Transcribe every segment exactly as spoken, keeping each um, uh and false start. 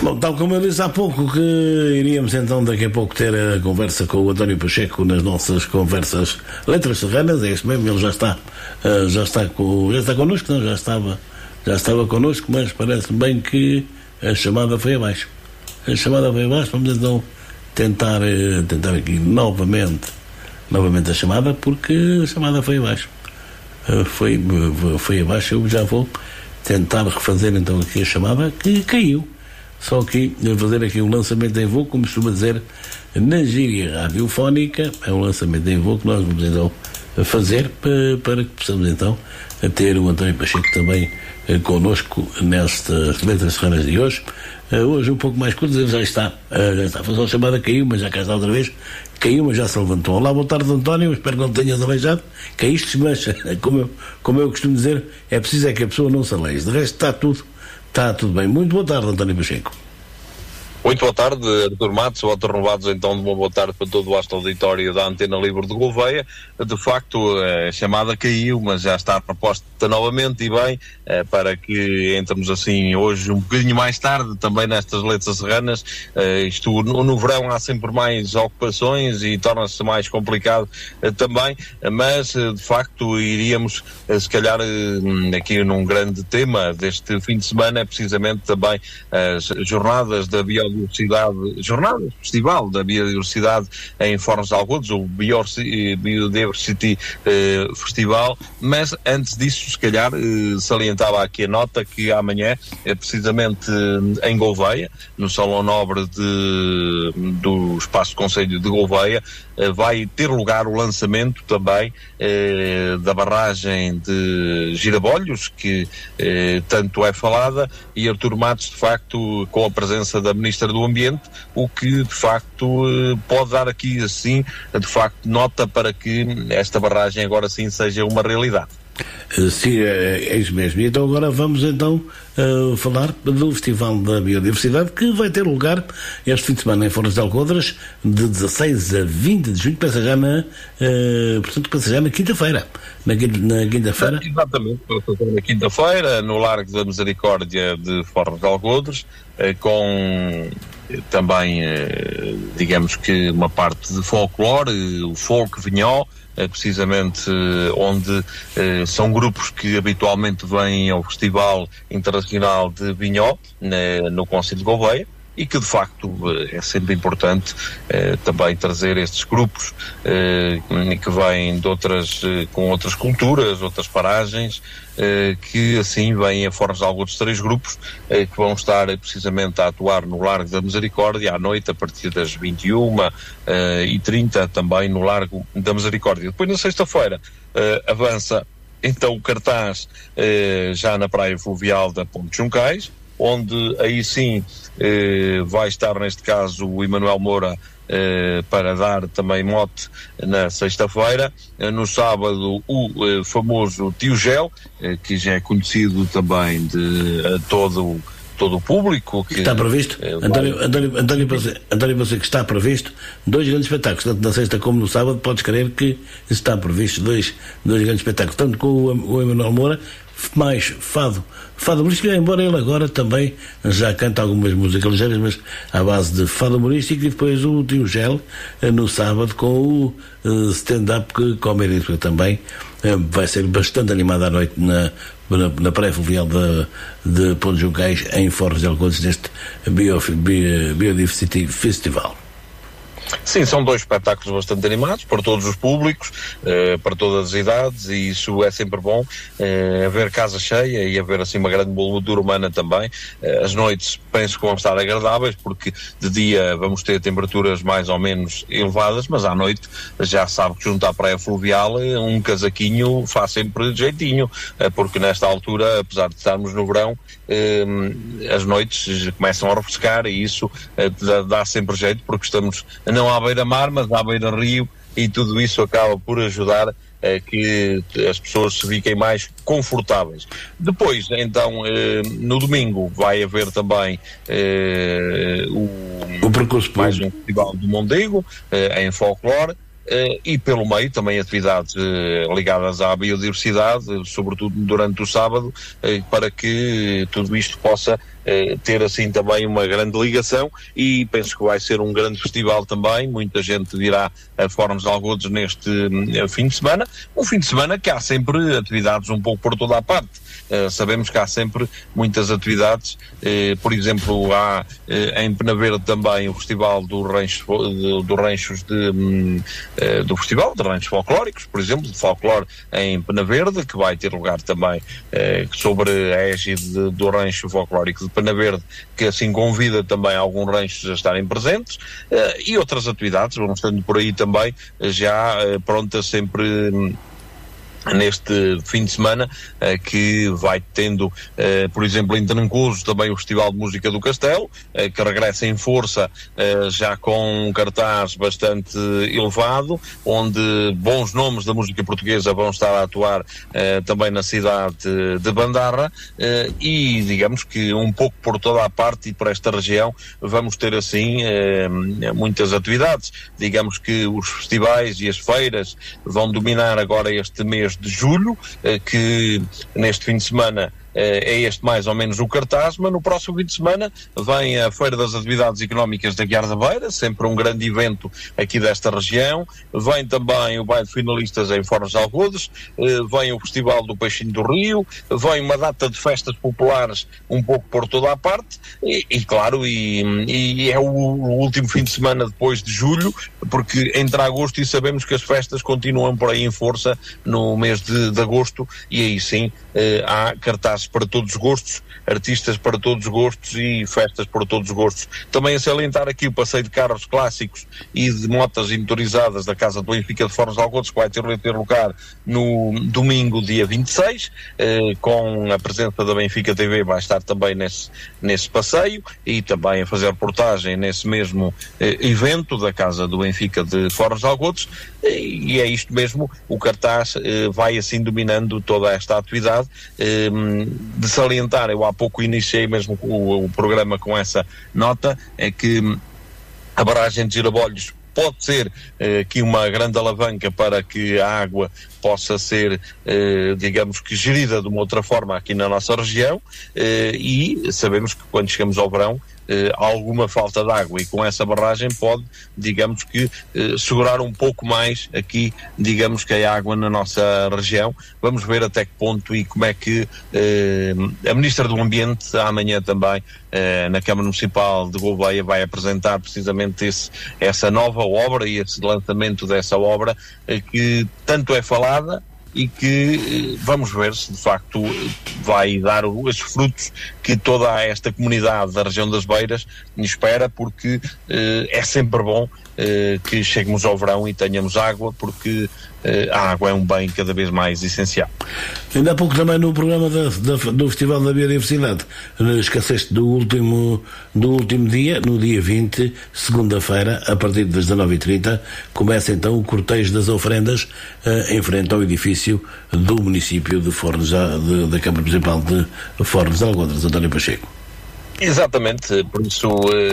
Bom, tal como eu disse há pouco, que iríamos então daqui a pouco ter a conversa com o António Pacheco nas nossas conversas Letras Serranas, é isso mesmo, ele já está, já está, com, já está connosco, não, já estava, já estava connosco, mas parece bem que a chamada foi abaixo. A chamada foi abaixo, vamos então tentar, tentar aqui novamente, novamente a chamada, porque a chamada foi abaixo. Foi, foi abaixo, eu já vou tentar refazer então aqui a chamada, que caiu. Só que fazer aqui um lançamento em voo, como costuma dizer na gíria radiofónica, é um lançamento em voo que nós vamos então fazer para, para que possamos então ter o António Pacheco também eh, connosco nestas Letras Serranas de hoje. Eh, hoje um pouco mais curto, ele já está, eh, já está, foi só a chamada, caiu, mas já cá está outra vez, caiu, mas já se levantou. Olá, boa tarde, António, espero que não tenhas aleijado, caíste, mas como eu, como eu costumo dizer, é preciso é que a pessoa não se aleije, de resto está tudo, está tudo bem. Muito boa tarde, António Pacheco. Muito boa tarde, Artur Matos, votos renovados então de uma boa tarde para todo o vasto auditório da Antena Livre de Gouveia. De facto, a chamada caiu, mas já está proposta novamente e bem, para que entremos assim hoje um bocadinho mais tarde também nestas Letras Serranas. Isto, no, no verão há sempre mais ocupações e torna-se mais complicado também, mas de facto iríamos se calhar aqui num grande tema deste fim de semana, é precisamente também as jornadas da biodiversidade Biodiversidade, jornada, Festival da Biodiversidade em Fornos de Algodos, o Biodiversity eh, Festival, mas antes disso, se calhar, eh, salientava aqui a nota que amanhã, é precisamente eh, em Gouveia, no Salão Nobre de, do Espaço Concelho de Gouveia, eh, vai ter lugar o lançamento também eh, da barragem de Girabolhos, que eh, tanto é falada, e Artur Matos, de facto, com a presença da Ministra do Ambiente, o que de facto pode dar aqui assim, de facto, nota para que esta barragem agora sim seja uma realidade. Sim, é, é isso mesmo. E então agora vamos então uh, falar do Festival da Biodiversidade, que vai ter lugar este fim de semana em Fornos de Alcodras, de dezasseis a vinte de junho, pensa já na, uh, portanto, pensa já na quinta-feira. Na, na quinta-feira? Exatamente, na quinta-feira, no Largo da Misericórdia de Fornos de Alcodras, uh, com também, uh, digamos que uma parte de folclore, uh, o folk vinhó, É precisamente onde eh, são grupos que habitualmente vêm ao Festival Internacional de Vinhó, né, no Concelho de Gouveia, e que de facto é sempre importante eh, também trazer estes grupos eh, que vêm de outras, eh, com outras culturas, outras paragens, eh, que assim vêm a Fornos de Algodos, três grupos eh, que vão estar eh, precisamente a atuar no Largo da Misericórdia à noite a partir das vinte e uma e trinta também no Largo da Misericórdia. Depois na sexta-feira eh, avança então o cartaz eh, já na Praia Fluvial da Ponte de Juncais, onde aí sim eh, vai estar neste caso o Emanuel Moura eh, para dar também mote na sexta-feira. Eh, no sábado o eh, famoso Tio Gel, eh, que já é conhecido também de eh, todo, todo o público. Que, está previsto, eh, António, vai... António, António, você, António você que está previsto dois grandes espetáculos, tanto na sexta como no sábado, podes crer que está previsto dois, dois grandes espetáculos, tanto com o, o Emanuel Moura, mais fado, fado humorístico, embora ele agora também já canta algumas músicas ligeiras, mas à base de fado humorístico, e depois o Tio Gel no sábado com o uh, stand-up comedy, que também uh, vai ser bastante animado à noite na, na, na Praia Fluvial de, de Ponte Juncais, em Fornos de Algodos, neste Bio, Bio, Biodiversity Festival. Sim, são dois espetáculos bastante animados para todos os públicos, eh, para todas as idades, e isso é sempre bom, eh, haver casa cheia e haver assim uma grande moldura humana também. Eh, as noites penso que vão estar agradáveis, porque de dia vamos ter temperaturas mais ou menos elevadas, mas à noite já sabe que junto à Praia Fluvial um casaquinho faz sempre jeitinho, eh, porque nesta altura, apesar de estarmos no verão, eh, as noites começam a refrescar, e isso eh, dá, dá sempre jeito, porque estamos não à beira-mar, mas à beira-rio, e tudo isso acaba por ajudar a que as pessoas se fiquem mais confortáveis. Depois, então, eh, no domingo vai haver também eh, o, o percurso mais um festival do Mondego, eh, em folclore, eh, e pelo meio também atividades eh, ligadas à biodiversidade, sobretudo durante o sábado, eh, para que tudo isto possa eh, ter assim também uma grande ligação, e penso que vai ser um grande festival também. Muita gente virá a Fornos de Algodos neste uh, fim de semana, um fim de semana que há sempre atividades um pouco por toda a parte. Uh, sabemos que há sempre muitas atividades, uh, por exemplo, há uh, em Penaverde também o Festival do Rancho, de, do Ranchos de, um, uh, do Festival de Ranchos Folclóricos, por exemplo, de folclore em Penaverde, que vai ter lugar também uh, sobre a égide do Rancho Folclórico de Penaverde, que assim convida também alguns ranchos a estarem presentes, uh, e outras atividades vão estando por aí também, uh, já uh, prontas sempre um, neste fim de semana, uh, que vai tendo, uh, por exemplo, em Trancoso também o Festival de Música do Castelo, uh, que regressa em força, uh, já com um cartaz bastante elevado, onde bons nomes da música portuguesa vão estar a atuar uh, também na cidade de Bandarra, uh, e digamos que um pouco por toda a parte e por esta região vamos ter assim uh, muitas atividades. Digamos que os festivais e as feiras vão dominar agora este mês de julho, que neste fim de semana é este mais ou menos o cartaz, mas no próximo fim de semana vem a Feira das Atividades Económicas da Guiar da Beira, sempre um grande evento aqui desta região. Vem também o baile de finalistas em Fornos de Algodos, vem o Festival do Peixinho do Rio, vem uma data de festas populares um pouco por toda a parte, e, e claro, e, e é o, o último fim de semana depois de julho, porque entra agosto e sabemos que as festas continuam por aí em força no mês de, de agosto, e aí sim eh, há cartazes para todos os gostos, artistas para todos os gostos e festas para todos os gostos. Também a salientar aqui o passeio de carros clássicos e de motas e motorizadas da Casa do Benfica de Fornos de Algodos, que vai ter, ter lugar no domingo, dia vinte e seis, eh, com a presença da Benfica T V, vai estar também nesse, nesse passeio, e também a fazer reportagem nesse mesmo eh, evento da Casa do Benfica de Fornos de Algodos, e, e é isto mesmo, o cartaz eh, vai assim dominando toda esta atividade. eh, de salientar, eu há pouco iniciei mesmo o, o programa com essa nota, é que a barragem de Girabolhos pode ser eh, aqui uma grande alavanca para que a água possa ser, eh, digamos que, gerida de uma outra forma aqui na nossa região, eh, e sabemos que quando chegamos ao verão eh, há alguma falta de água, e com essa barragem pode, digamos que, eh, segurar um pouco mais aqui, digamos que a água na nossa região. Vamos ver até que ponto e como é que eh, a Ministra do Ambiente amanhã também eh, na Câmara Municipal de Gouveia vai apresentar precisamente esse, essa nova obra e esse lançamento dessa obra, eh, que tanto é falada, e que vamos ver se de facto vai dar os frutos que toda esta comunidade da região das Beiras espera, porque eh, é sempre bom eh, que cheguemos ao verão e tenhamos água, porque eh, a água é um bem cada vez mais essencial. Ainda há pouco também no programa da, da, do Festival da Biodiversidade esqueceste do último, do último dia, no dia vinte, segunda-feira, a partir das dezanove e trinta, começa então o cortejo das ofrendas eh, em frente ao edifício do município de Fornos, de, da Câmara Municipal de Fornos de Algodos. António Pacheco. Exatamente, por isso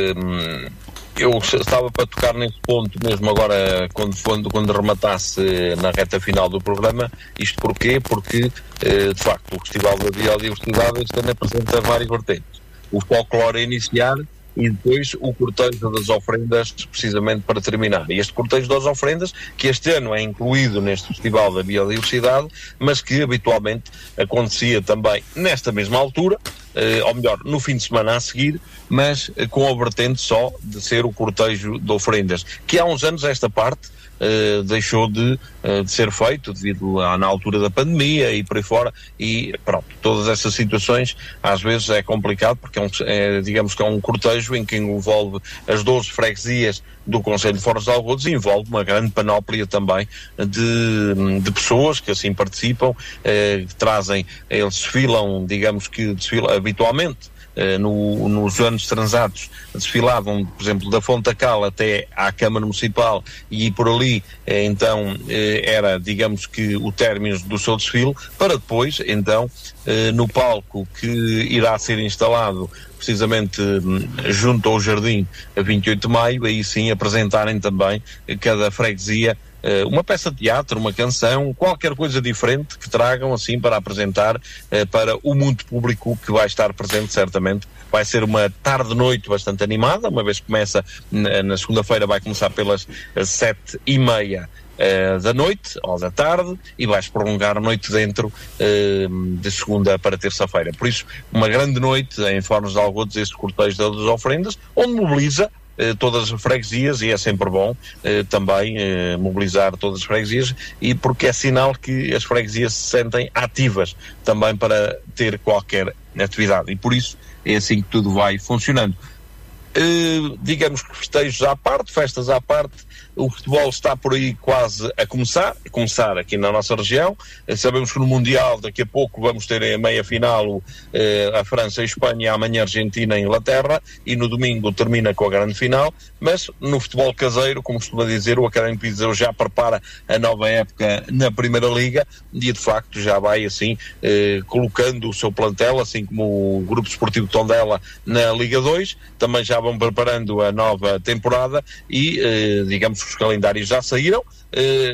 eh, eu estava para tocar nesse ponto mesmo agora, quando, quando, quando rematasse na reta final do programa. Isto porquê? Porque eh, de facto o Festival da Biodiversidade este ano apresenta várias vertentes. O folclore a iniciar, e depois o cortejo das ofrendas, precisamente para terminar. E este cortejo das ofrendas, que este ano é incluído neste Festival da Biodiversidade, mas que habitualmente acontecia também nesta mesma altura, eh, ou melhor, no fim de semana a seguir, mas eh, com a vertente só de ser o cortejo de ofrendas, que há uns anos esta parte Uh, deixou de, uh, de ser feito devido à, na altura da pandemia e por aí fora, e pronto, todas essas situações às vezes é complicado, porque é, um, é digamos que é um cortejo em que envolve as doze freguesias do Concelho de Fornos de Algodos, e envolve uma grande panóplia também de, de pessoas que assim participam, uh, que trazem, eles desfilam, digamos que desfilam habitualmente. Uh, no, nos anos transados desfilavam, por exemplo, da Fonte Cal até à Câmara Municipal, e por ali uh, então uh, era, digamos que, o término do seu desfile, para depois então uh, no palco que irá ser instalado precisamente junto ao Jardim a vinte e oito de maio, aí sim apresentarem também cada freguesia uh, uma peça de teatro, uma canção, qualquer coisa diferente que tragam assim para apresentar uh, para o mundo público que vai estar presente, certamente. Vai ser uma tarde-noite bastante animada, uma vez que começa na, na segunda-feira, vai começar pelas uh, sete e meia Uh, da noite ou da tarde e vais prolongar a noite dentro uh, de segunda para terça-feira. Por isso, uma grande noite em Fornos de Algodos, este cortejo das ofrendas, onde mobiliza uh, todas as freguesias, e é sempre bom uh, também uh, mobilizar todas as freguesias, e porque é sinal que as freguesias se sentem ativas também para ter qualquer atividade, e por isso é assim que tudo vai funcionando. Uh, digamos que festejos à parte, festas à parte, o futebol está por aí quase a começar, a começar aqui na nossa região. Uh, sabemos que no Mundial daqui a pouco vamos ter a meia-final uh, a França e a Espanha, amanhã a Argentina e a Inglaterra, e no domingo termina com a grande final, mas no futebol caseiro, como costuma dizer, o Académico de Viseu já prepara a nova época na Primeira Liga, e de facto já vai assim uh, colocando o seu plantel, assim como o Grupo Desportivo Tondela na Liga dois, também já vão preparando a nova temporada e, eh, digamos que os calendários já saíram. Eh,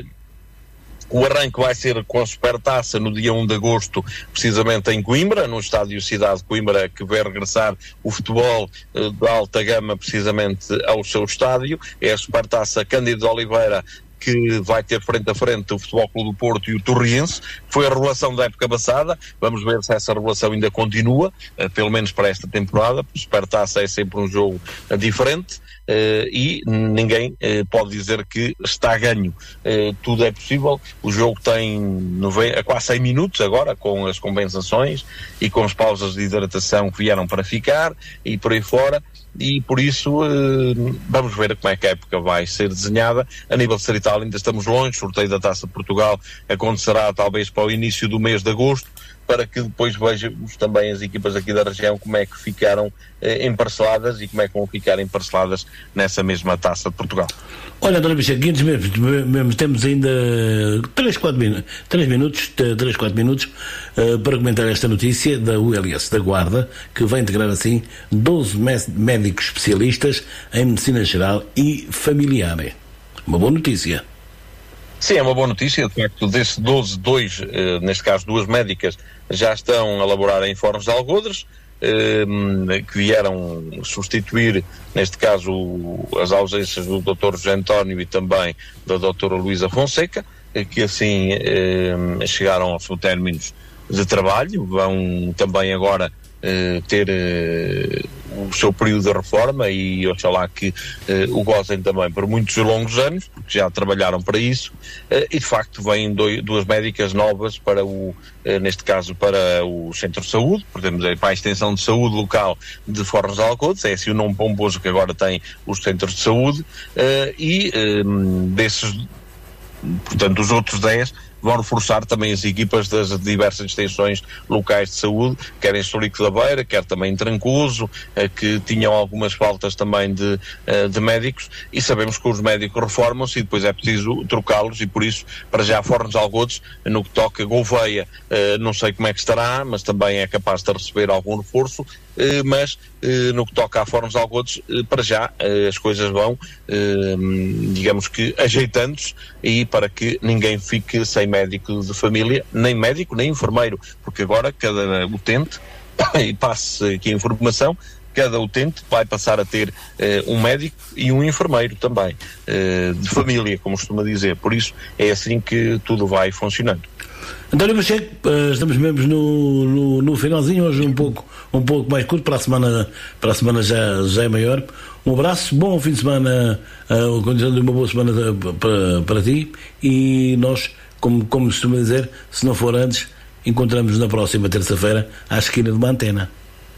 o arranque vai ser com a Supertaça no dia um de agosto, precisamente em Coimbra, no estádio Cidade de Coimbra, que vai regressar o futebol eh, da alta gama precisamente ao seu estádio. É a Supertaça Cândido de Oliveira, que vai ter frente a frente o Futebol Clube do Porto e o Torriense. Foi a revelação da época passada, vamos ver se essa revelação ainda continua, uh, pelo menos para esta temporada. O Supertaça é sempre um jogo uh, diferente, uh, e ninguém uh, pode dizer que está a ganho. Uh, tudo é possível. O jogo tem nove... quase cem minutos agora, com as compensações e com as pausas de hidratação que vieram para ficar, e por aí fora. E por isso uh, vamos ver como é que a época vai ser desenhada. A nível distrital ainda estamos longe, o sorteio da Taça de Portugal acontecerá talvez para o início do mês de agosto, para que depois vejamos também as equipas aqui da região como é que ficaram eh, emparceladas e como é que vão ficar emparceladas nessa mesma Taça de Portugal. Olha, António Pacheco, mesmo, temos ainda três, quatro minutos, três minutos, três, quatro minutos uh, para comentar esta notícia da U L S da Guarda, que vai integrar assim doze médicos especialistas em Medicina Geral e Familiar. Uma boa notícia. Sim, é uma boa notícia. De facto, desses doze, dois, eh, neste caso duas médicas, já estão a laborar em Fornos de Algodres, eh, que vieram substituir, neste caso, o, as ausências do doutor José António e também da doutora Luísa Fonseca, eh, que assim eh, chegaram aos seus términos de trabalho. Vão também agora eh, ter eh, o seu período de reforma, e oxalá que eh, o gozem também por muitos e longos anos, porque já trabalharam para isso, eh, e de facto vêm dois, duas médicas novas para o, eh, neste caso para o Centro de Saúde, portanto, para a extensão de saúde local de Fornos de Alcodes, é assim o nome pomposo que agora tem os centros de saúde, eh, e eh, desses, portanto, os outros dez vão reforçar também as equipas das diversas extensões locais de saúde, quer em Estourico da Beira, quer também em Trancoso, eh, que tinham algumas faltas também de, eh, de médicos, e sabemos que os médicos reformam-se e depois é preciso trocá-los, e por isso, para já, Fornos de Algodos, no que toca a Gouveia, eh, não sei como é que estará, mas também é capaz de receber algum reforço, eh, mas eh, no que toca a Fornos de Algodos, eh, para já eh, as coisas vão, eh, digamos que, ajeitando-se, e para que ninguém fique sem médico de família, nem médico, nem enfermeiro, porque agora cada utente, e passe aqui a informação, cada utente vai passar a ter eh, um médico e um enfermeiro também, eh, de família, como costuma dizer. Por isso é assim que tudo vai funcionando. António Pacheco, estamos mesmo no, no, no finalzinho, hoje um pouco, um pouco mais curto, para a semana, para a semana já, já é maior. Um abraço, bom fim de semana, a condição de uma boa semana para, para ti, e nós, como, como costuma dizer, se não for antes, encontramos na próxima terça-feira à esquina de uma antena.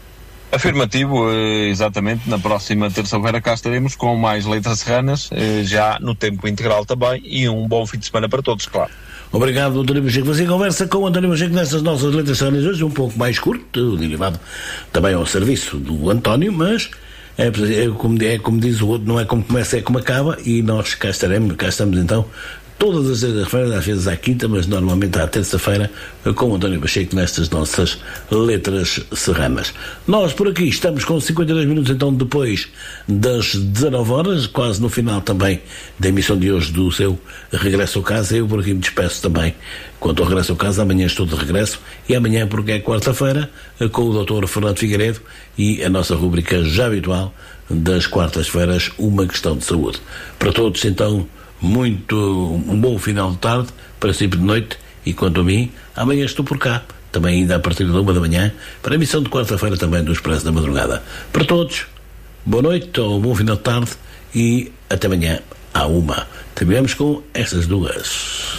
Afirmativo, exatamente, na próxima terça-feira cá estaremos com mais Letras Serranas, já no tempo integral também, e um bom fim de semana para todos, claro. Obrigado, António Pacheco. Você conversa com o António Pacheco nestas nossas Letras Serranas hoje, um pouco mais curto, derivado também ao serviço do António, mas é, é, como, é como diz o outro, não é como começa, é como acaba, e nós cá estaremos, cá estamos então, todas as terças-feiras, às vezes à quinta, mas normalmente à terça-feira, com o António Pacheco nestas nossas letras serranas. Nós por aqui estamos com cinquenta e dois minutos então depois das dezanove horas, quase no final também da emissão de hoje do seu Regresso a Casa. Eu por aqui me despeço também quanto ao Regresso a Casa. Amanhã estou de regresso, e amanhã, porque é quarta-feira, com o doutor Fernando Figueiredo e a nossa rubrica já habitual das quartas-feiras, Uma Questão de Saúde. Para todos então, muito um bom final de tarde, princípio de noite, e quanto a mim, amanhã estou por cá, também ainda a partir da uma da manhã, para a emissão de quarta-feira também do Expresso da Madrugada. Para todos, boa noite ou bom final de tarde, e até amanhã à uma. Terminamos com estas duas.